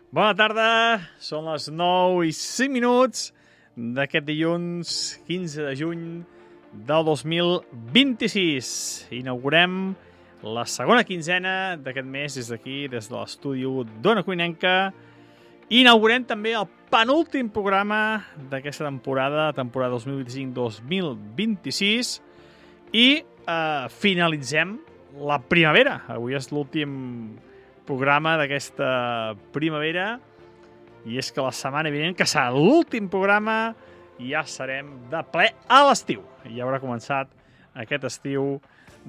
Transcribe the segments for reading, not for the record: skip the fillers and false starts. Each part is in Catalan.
Bona tarda, són les 9:05 d'aquest dilluns 15 de juny del 2026. Inaugurem la segona quinzena d'aquest mes des d'aquí, des de l'estudi d'Ona Cuinenca. Inaugurem també el penúltim programa d'aquesta temporada 2025-2026 i finalitzem la primavera. Avui és l'últim programa d'aquesta primavera i és que la setmana vinent, que serà l'últim programa, ja serem de ple a l'estiu. Ja haurà començat aquest estiu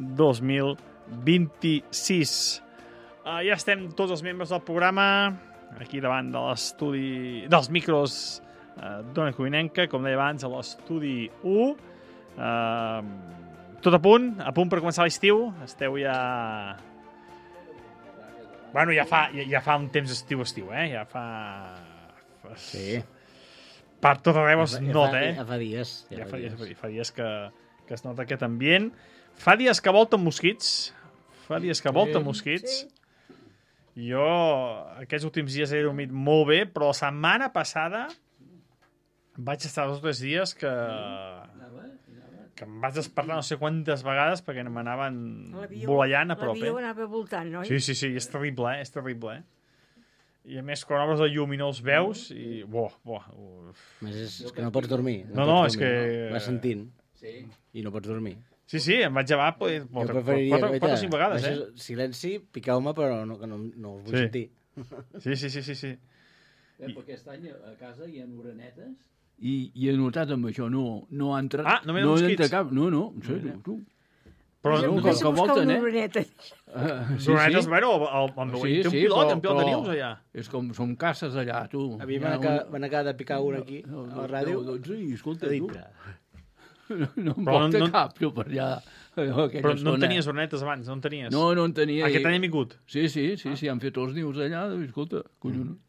2026. Ja estem tots els membres del programa aquí davant de l'estudi dels micros d'Ona Cuinenca, com deia abans, a l'estudi 1. Tot a punt per començar l'estiu. Esteu ja... Bueno, ja fa un temps estiu, ja fa... Sí. Per tot arreu es nota, Ja fa dies. Fa dies que es nota aquest ambient. Fa dies que volten mosquits. Sí. Jo aquests últims dies he dormit molt bé, però la setmana passada vaig estar 2 o 3 dies que em vaig despertar no sé quantes vegades perquè m'anaven volallant a prop. L'avió anava voltant, no? Sí, és terrible, és terrible. I a més, quan obres el llum i no els veus, i... Més és que no pots dormir. No, és que... Vas sentint. Sí. I no pots dormir. Sí, em vaig llevar 4 o 5 vegades, Silenci, piqueu-me, però no us vull sentir. Sí. Aquest any a casa hi ha orenetes. I he notat amb això, no ha entrat... Ah, no m'he mosquits? No, en sèrio, tu. Però que volten, oreneta. Orenetes, bueno, té un pilot de nius allà. És com som caces allà, tu. A mi van acabar de picar un aquí, a la ràdio. Doncs sí, escolta, tu. No em volta cap, tu, per allà. Però no en tenies orenetes abans, no en tenies? No en tenia. Aquest any hem vingut? Sí, han fet els nius allà, escolta, collons.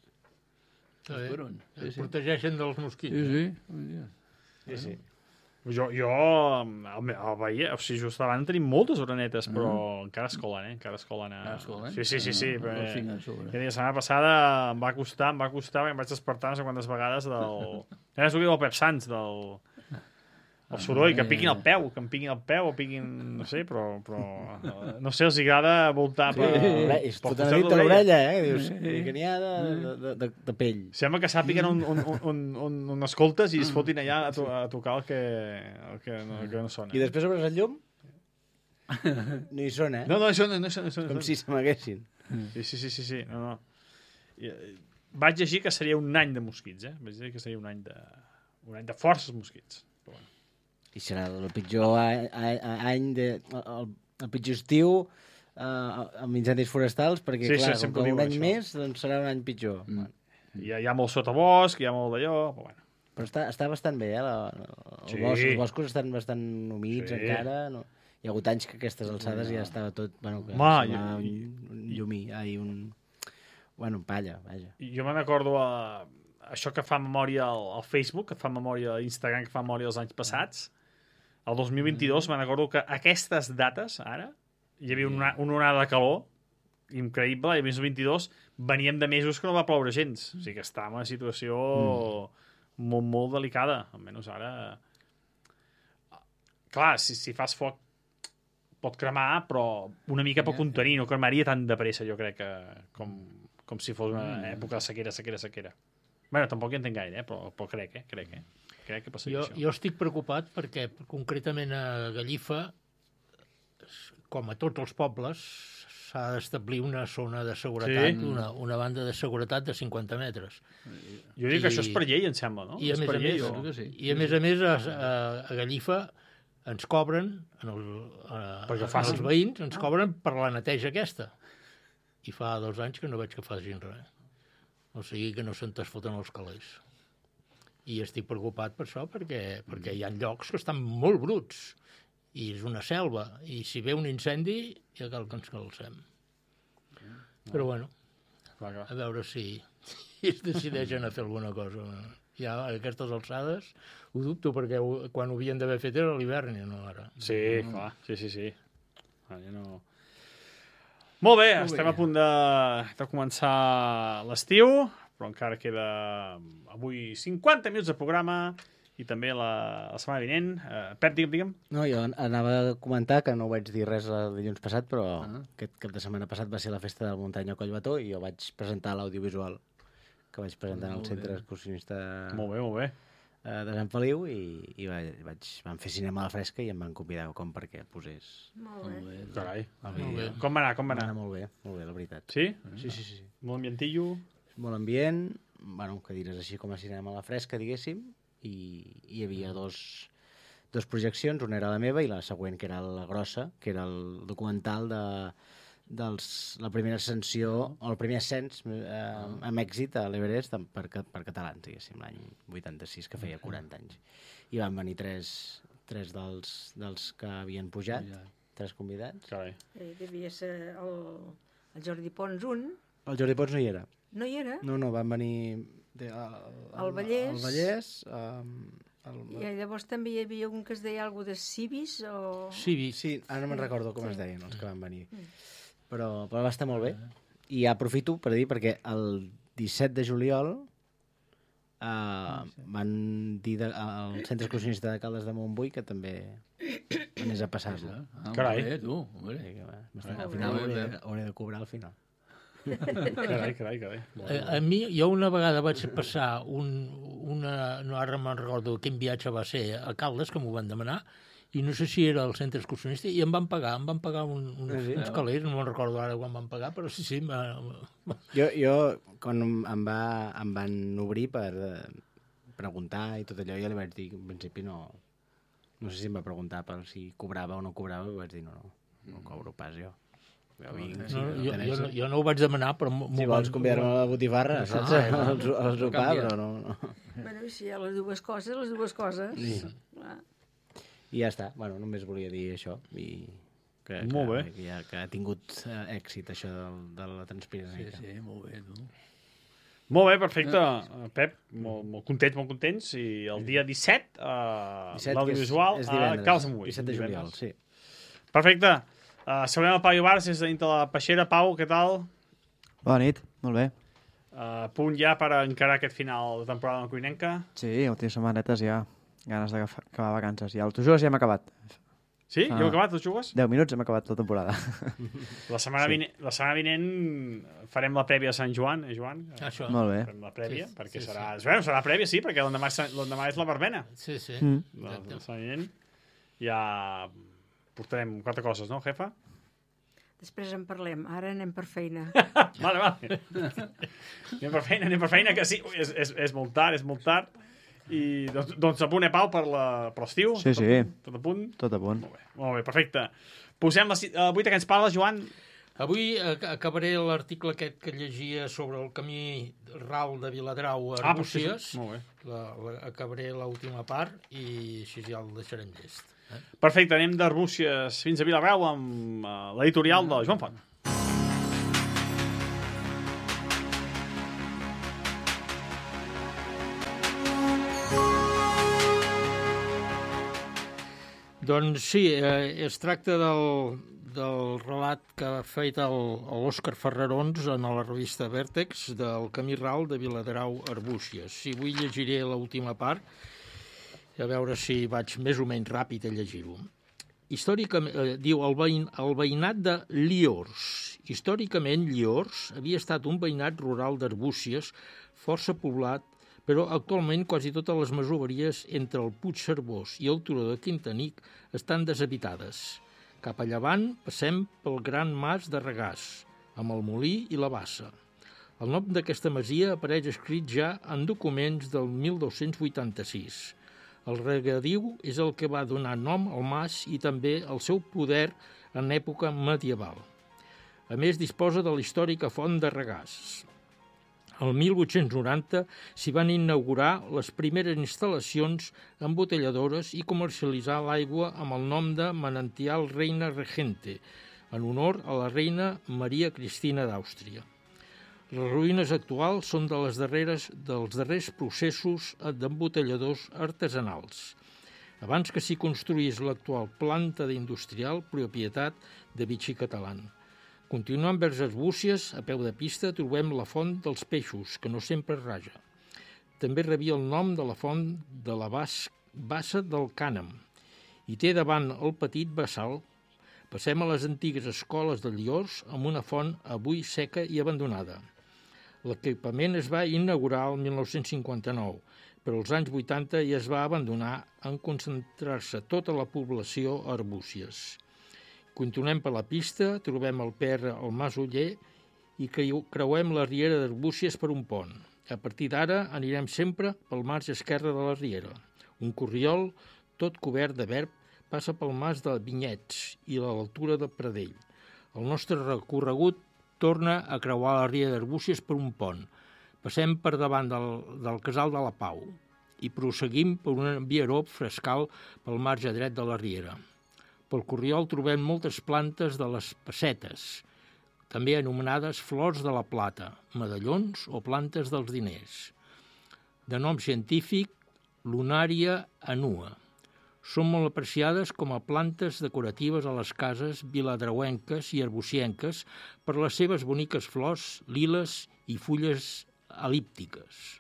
Es protegeixen dels mosquits. Sí. Jo el veia, o sigui, just davant tenim moltes orenetes, però encara es colen, Sí. La setmana passada em va costar, perquè em vaig despertar no sé quantes vegades del... Ja és el Pep Sans, del soroll, que em piquin el peu, o piquin... No sé, però no sé, els agrada voltar per... Tot ha dit a l'orella, dius, que n'hi ha de pell. Sembla que sàpiguen on escoltes i es fotin allà a tocar el que no sona. I després obres el llum? No hi són, No, això no. Com si s'amaguessin. Sí. No. Vaig llegir que seria un any de mosquits, Vaig dir que seria un any de forces mosquits. I serà el pitjor any, el pitjor estiu amb incendis forestals, perquè, clar, com un any més, doncs serà un any pitjor. Hi ha molt sotabosc, hi ha molt d'allò, però bueno. Però està bastant bé, els boscos estan bastant humits encara. No? Hi ha hagut anys que a aquestes alçades ja estava tot... Bueno, un llumí, un palla, vaja. Jo me'n recordo això que fa memòria al Facebook, que fa memòria a Instagram, que fa memòria dels anys passats. El 2022 me'n recordo que aquestes dates, ara, hi havia una onada de calor increïble, i a més el 22 veníem de mesos que no va ploure gens. O sigui que estàvem en una situació molt, molt delicada. Almenys ara... Clar, si fas foc pot cremar, però una mica pot contenir. No cremaria tan de pressa, jo crec, com si fos una època de sequera. Bueno, tampoc hi entenc gaire, però crec que passaria això. Jo estic preocupat perquè, concretament a Gallifa, com a tots els pobles, s'ha d'establir una zona de seguretat, una banda de seguretat de 50 metres. Jo dic que això és per llei, em sembla, no? I a més a més, a Gallifa ens cobren, els veïns, ens cobren per la neteja aquesta. I fa 2 anys que no veig que facin res. O sigui que no se'n foten els calés. I estic preocupat per això, perquè hi ha llocs que estan molt bruts, i és una selva, i si ve un incendi ja cal que ens calcem. Però bueno, a veure si es decideixen a fer alguna cosa. Ja a aquestes alçades ho dubto, perquè quan ho havien d'haver fet era l'hivern i no ara. Sí, clar, sí. Molt bé, estem a punt de començar l'estiu. però encara queda avui 50 minuts de programa i també la setmana vinent. Pep, digue'm. No, jo anava a comentar que no vaig dir res el dilluns passat, però aquest cap de setmana passat va ser la festa de la muntanya a Collbató i jo vaig presentar l'audiovisual que vaig presentar en el centre excursionista molt bé. De Sant Feliu i vam fer cinema a la fresca i em van convidar com perquè posés. Molt bé. Carai. Com va anar? Va anar molt bé, la veritat. Sí? Sí. Molt ambientillo? Molt ambient, bueno, cadires així com a cinema a la fresca, diguéssim, i hi havia dos projeccions, una era la meva i la següent, que era la grossa, que era el documental la primera ascensió, o el primer ascens amb èxit a l'Everest per catalans, diguéssim, l'any 86, que feia 40 anys. I van venir tres dels que havien pujat, 3 convidats. Carai. Devia ser el Jordi Pons un. El Jordi Pons no hi era. No hi era? No, van venir al Vallès. Al Vallès. I llavors també hi havia un que es deia alguna de Civis o... Civis. Sí, ara no me'n recordo com es deien els que van venir. Però va estar molt bé. I aprofito per dir, perquè el 17 de juliol van dir al Centre Excursionista de Caldes de Montbui que també anés a passar-lo. Carai. Al final hauré de cobrar al final. Carai. A mi, jo una vegada vaig passar no ara me'n recordo quin viatge va ser a Caldes, que m'ho van demanar, i no sé si era el centre excursionista, i em van pagar uns calés, no me'n recordo ara quan van pagar, però sí. Jo quan em van obrir per preguntar i tot allò, jo li vaig dir, en principi no sé si em va preguntar per si cobrava o no cobrava, i vaig dir no cobro pas jo. Jo no ho vaig demanar, però... Si vols convidar-me a la botifarra, saps? Al sopar, però no. Bueno, si hi ha les dues coses. Sí. I ja està. Bueno, només volia dir això. Molt bé. Que ha tingut èxit, això de la transpiració. Sí, molt bé, tu. Molt bé, perfecte. Pep, molt contents. I el dia 17, l'audiovisual a Caldes de Montbui. 17 de juliol, sí. Perfecte. Saludem el Pau Ibarz des de dintre la Peixera. Pau, què tal? Bona nit, molt bé. Punt ja per encarar aquest final de temporada de la Cuinenca? Sí, últimes setmanetes ja. Ganes d'acabar vacances. Ja els jugues ja hem acabat. Sí? Ja hem acabat, els jugues? 10 minuts hem acabat la temporada. La setmana vinent farem la prèvia a Sant Joan, Joan? Això. Molt bé. Farem la prèvia, perquè serà prèvia, sí, perquè l'endemà és la verbena. Sí. La setmana vinent ja portarem 4 coses, no, jefa? Després en parlem. Ara anem per feina. Vale. Anem per feina, que sí. És molt tard. I doncs a punt, Pau, per l'estiu? Sí. Tot a punt? Tot a punt. Molt bé, perfecte. Posem avui de què ens parles, Joan? Avui acabaré l'article aquest que llegia sobre el camí ral de Viladrau a Arbúcies. Molt bé. Acabaré l'última part i així ja el deixarem llest. Perfecte, anem d'Arbúcies fins a Viladrau amb l'editorial de Joan Font. Doncs sí, es tracta del relat que ha fet l'Òscar Ferrarons en la revista Vèrtex del camí ral de Viladrau a Arbúcies. Si vull llegiré l'última part, a veure si vaig més o menys ràpid a llegir-ho. Diu el veïnat de Lliors. Històricament, Lliors havia estat un veïnat rural d'Arbúcies força poblat, però actualment quasi totes les masoveries entre el Puig Cerdós i el Turó de Quintanic estan deshabitades. Cap a llevant passem pel gran mas de Regàs, amb el molí i la bassa. El nom d'aquesta masia apareix escrit ja en documents del 1286. El regadiu és el que va donar nom al mas i també el seu poder en època medieval. A més, disposa de la històrica font de Regàs. El 1890 s'hi van inaugurar les primeres instal·lacions embotelladores i comercialitzar l'aigua amb el nom de Manantial Reina Regente, en honor a la reina Maria Cristina d'Àustria. Les ruïnes actuals són dels darrers processos d'embotelladors artesanals, abans que s'hi construís l'actual planta d'industrial propietat de Vichy Catalan. Continuant vers Arbúcies, a peu de pista, trobem la Font dels Peixos, que no sempre es raja. També rebia el nom de la Font de la Bassa del Cànem i té davant el petit bassal. Passem a les antigues escoles de Lliós amb una font avui seca i abandonada. L'equipament es va inaugurar el 1959, però als anys 80 ja es va abandonar en concentrar-se tota la població a Arbúcies. Continuem per la pista, trobem el PR al Mas Oller i creuem la riera d'Arbúcies per un pont. A partir d'ara anirem sempre pel marge esquerre de la riera. Un corriol, tot cobert de verb, passa pel mas de Vinyets i a l'altura de Pradell. El nostre recorregut torna a creuar la riera d'Arbúcies per un pont. Passem per davant del Casal de la Pau i proseguim per un vieró frescal pel marge dret de la riera. Pel corriol trobem moltes plantes de les pessetes, també anomenades flors de la plata, medallons o plantes dels diners. De nom científic, Lunària annua. Són molt apreciades com a plantes decoratives a les cases viladrauenques i arbucienques per les seves boniques flors, liles i fulles el·líptiques.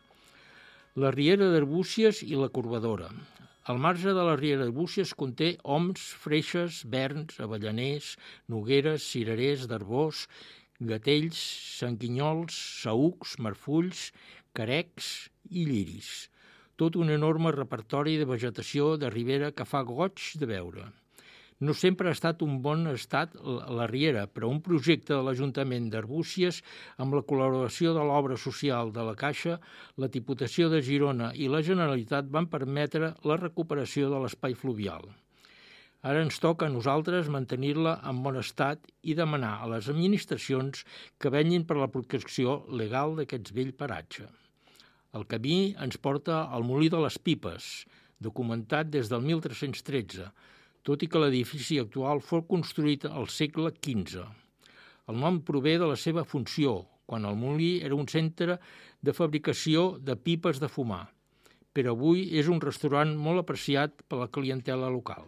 La riera d'Arbúcies i la Corbadora. Al marge de la riera d'Arbúcies conté oms, freixes, verns, avellaners, nogueres, cirerers, d'arbós, gatells, sanguinyols, saücs, marfulls, carecs i lliris. Tot un enorme repertori de vegetació de ribera que fa goig de veure. No sempre ha estat un bon estat la riera, però un projecte de l'Ajuntament d'Arbúcies, amb la col·laboració de l'obra social de la Caixa, la Diputació de Girona i la Generalitat van permetre la recuperació de l'espai fluvial. Ara ens toca a nosaltres mantenir-la en bon estat i demanar a les administracions que vetllin per la protecció legal d'aquest vell paratge. El camí ens porta al Molí de les Pipes, documentat des del 1313, tot i que l'edifici actual fou construït al segle XV. El nom prové de la seva funció, quan el molí era un centre de fabricació de pipes de fumar, però avui és un restaurant molt apreciat per la clientela local.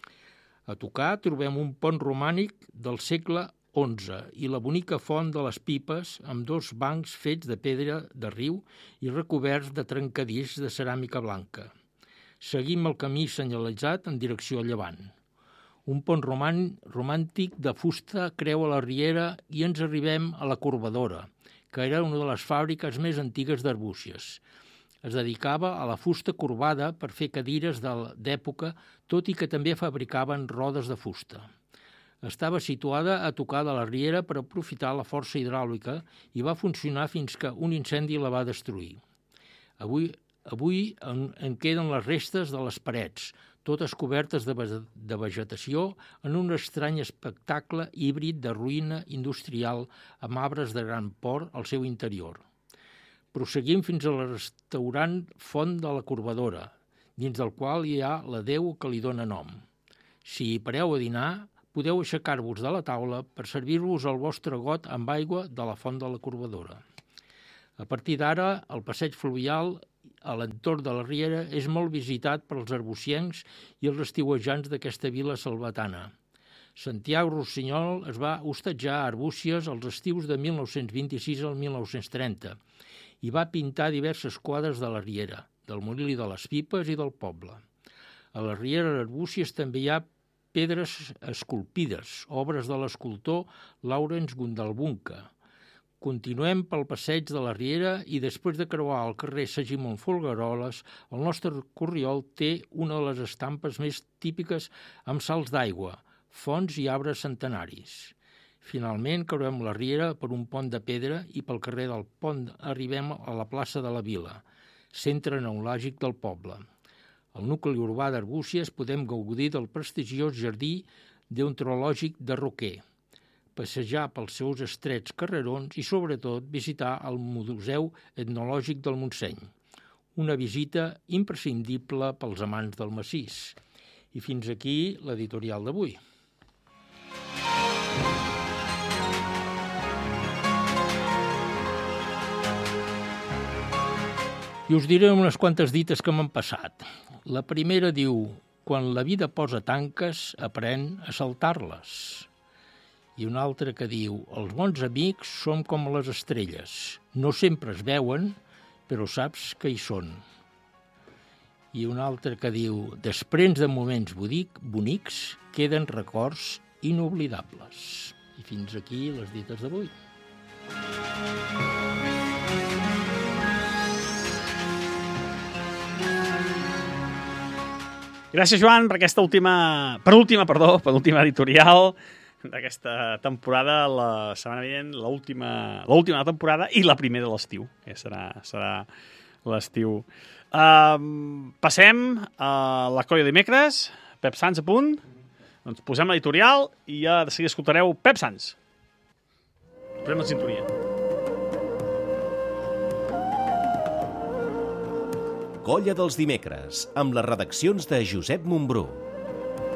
A tocar trobem un pont romànic del segle XI i la bonica font de les Pipes amb dos bancs fets de pedra de riu i recoberts de trencadís de ceràmica blanca. Seguim el camí senyalitzat en direcció a llevant. Un pont romàntic de fusta creua la riera i ens arribem a la Corbadora, que era una de les fàbriques més antigues d'Arbúcies. Es dedicava a la fusta corbada per fer cadires d'època, tot i que també fabricaven rodes de fusta. Estava situada a tocar de la riera per aprofitar la força hidràulica i va funcionar fins que un incendi la va destruir. Avui en queden les restes de les parets, totes cobertes de vegetació en un estrany espectacle híbrid de ruïna industrial amb arbres de gran port al seu interior. Proseguim fins al restaurant Font de la Corbadora, dins del qual hi ha la deu que li dóna nom. Si hi pareu a dinar, podeu aixecar-vos de la taula per servir-vos el vostre got amb aigua de la Font de la Corbadora. A partir d'ara, el passeig fluvial a l'entorn de la riera és molt visitat pels arbuciencs i els estiuejants d'aquesta vila salvatana. Santiago Rossinyol es va hostatjar a Arbúcies als estius de 1926 al 1930 i va pintar diverses quadres de la riera, del Molí de les Pipes i del poble. A la riera d'Arbúcies també hi ha pedres esculpides, obres de l'escultor Laurens Gundalbunca. Continuem pel passeig de la riera i després de creuar el carrer Segimon Folgueroles, el nostre corriol té una de les estampes més típiques amb salts d'aigua, fonts i arbres centenaris. Finalment creuem la riera per un pont de pedra i pel carrer del pont arribem a la plaça de la Vila, centre neològic del poble. Al nucli urbà d'Arbúcies podem gaudir del prestigiós jardí deontrològic de Roquer, passejar pels seus estrets carrerons i, sobretot, visitar el Museu Etnològic del Montseny. Una visita imprescindible pels amants del massís. I fins aquí l'editorial d'avui. I us diré unes quantes dites que m'han passat. La primera diu: quan la vida posa tanques, aprèn a saltar-les. I un altre que diu, els bons amics som com les estrelles. No sempre es veuen, però saps que hi són. I un altre que diu, després de moments bonics, queden records inoblidables. I fins aquí les dites d'avui. Gràcies, Joan, per aquesta penúltima editorial d'aquesta temporada, la setmana vinent, l'última de la temporada i la primera de l'estiu, que serà l'estiu. Passem a la colla de dimecres, Pep Sans a punt, doncs posem l'editorial i ja de seguida escoltareu Pep Sans. Posem la sintonia. Colla dels dimecres, amb les redaccions de Josep Montbrú.